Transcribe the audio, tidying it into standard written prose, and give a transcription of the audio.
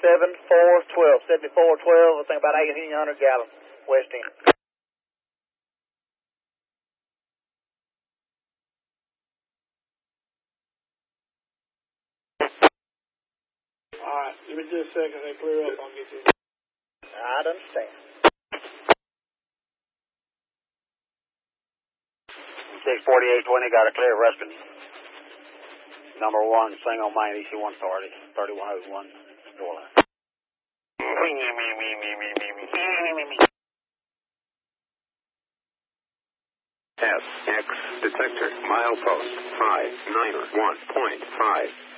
7412. 7412, I think about 1,800 gallons, west end. Alright, give me just a second, they clear up, I'll get you. I'd understand. 64820, got a clear Ruskin. Number 1, single main, EC1 authority, 3101, door line. SX detector, milepost 591.5.